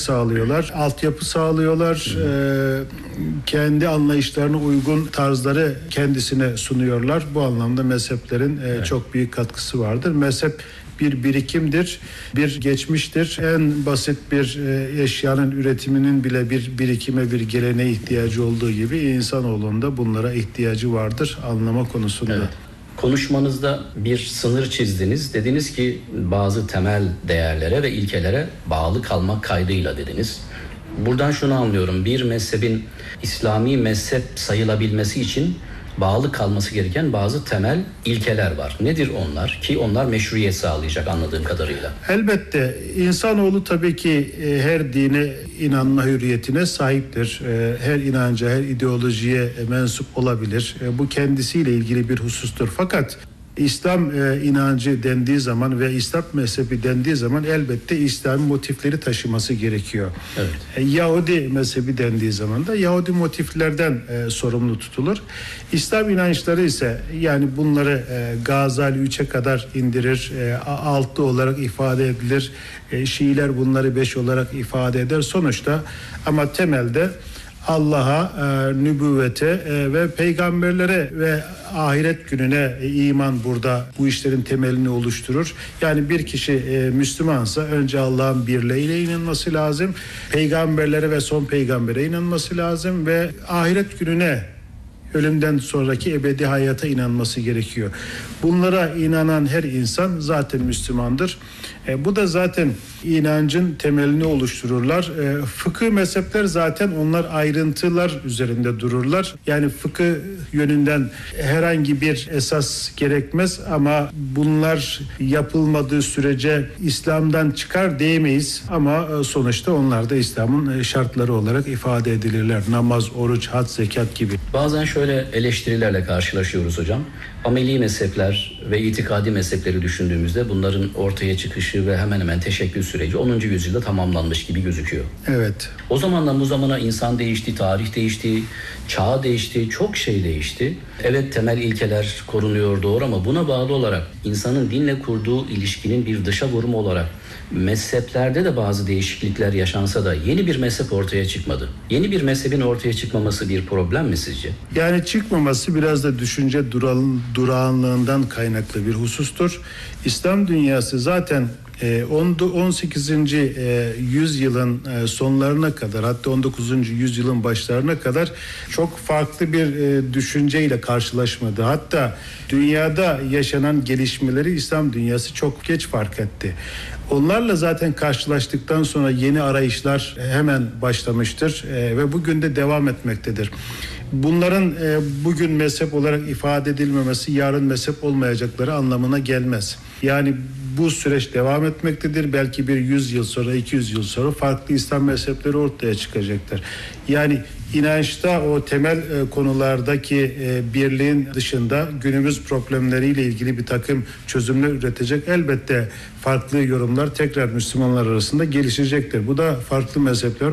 sağlıyorlar, altyapı sağlıyorlar, kendi anlayışlarına uygun tarzları kendisine sunuyorlar. Bu anlamda mezheplerin çok büyük katkısı vardır. Mezhep bir birikimdir, bir geçmiştir. En basit bir eşyanın üretiminin bile bir birikime, bir geleneğe ihtiyacı olduğu gibi insanoğlunun da bunlara ihtiyacı vardır anlama konusunda. Evet. Konuşmanızda bir sınır çizdiniz. Dediniz ki bazı temel değerlere ve ilkelere bağlı kalmak kaydıyla dediniz. Buradan şunu anlıyorum. Bir mezhebin İslami mezhep sayılabilmesi için bağlı kalması gereken bazı temel ilkeler var. Nedir onlar? Ki onlar meşruiyet sağlayacak anladığım kadarıyla. Elbette insanoğlu tabii ki her dine inanma hürriyetine sahiptir. Her inanca, her ideolojiye mensup olabilir. Bu kendisiyle ilgili bir husustur. Fakat İslam inancı dendiği zaman ve İslam mezhebi dendiği zaman elbette İslami motifleri taşıması gerekiyor. Evet. Yahudi mezhebi dendiği zaman da Yahudi motiflerden sorumlu tutulur. İslam inançları ise yani bunları Gazali 3'e kadar indirir, 6 olarak ifade edilir. Şiiler bunları 5 olarak ifade eder. Sonuçta ama temelde Allah'a, nübüvvete ve peygamberlere ve ahiret gününe iman burada bu işlerin temelini oluşturur. Yani bir kişi Müslümansa önce Allah'ın birliğine inanması lazım. Peygamberlere ve son peygambere inanması lazım ve ahiret gününe, ölümden sonraki ebedi hayata inanması gerekiyor. Bunlara inanan her insan zaten Müslümandır. Bu da zaten inancın temelini oluştururlar. Fıkıh mezhepler zaten onlar ayrıntılar üzerinde dururlar. Yani fıkıh yönünden herhangi bir esas gerekmez ama bunlar yapılmadığı sürece İslam'dan çıkar diyemeyiz. Ama sonuçta onlar da İslam'ın şartları olarak ifade edilirler. Namaz, oruç, hac, zekat gibi. Bazen şöyle eleştirilerle karşılaşıyoruz hocam. Ameli mezhepler ve itikadi mezhepleri düşündüğümüzde bunların ortaya çıkışı ve hemen hemen teşekkül süreci 10. yüzyılda tamamlanmış gibi gözüküyor. Evet. O zamandan bu zamana insan değişti, tarih değişti, çağ değişti, çok şey değişti. Evet temel ilkeler korunuyor doğru ama buna bağlı olarak insanın dinle kurduğu ilişkinin bir dışa vurumu olarak mezheplerde de bazı değişiklikler yaşansa da yeni bir mezhep ortaya çıkmadı. Yeni bir mezhebin ortaya çıkmaması bir problem mi sizce? Yani çıkmaması biraz da düşünce durağanlığından kaynaklı bir husustur. İslam dünyası zaten 18. yüzyılın sonlarına kadar hatta 19. yüzyılın başlarına kadar çok farklı bir düşünceyle karşılaşmadı. Hatta dünyada yaşanan gelişmeleri İslam dünyası çok geç fark etti. Onlarla zaten karşılaştıktan sonra yeni arayışlar hemen başlamıştır ve bugün de devam etmektedir. Bunların bugün mezhep olarak ifade edilmemesi yarın mezhep olmayacakları anlamına gelmez. Yani bu süreç devam etmektedir. Belki bir 100 yıl sonra, 200 yıl sonra farklı İslam mezhepleri ortaya çıkacaktır. Yani inançta o temel konulardaki birliğin dışında günümüz problemleriyle ilgili bir takım çözümler üretecek elbette farklı yorumlar tekrar Müslümanlar arasında gelişecektir. Bu da farklı mezhepler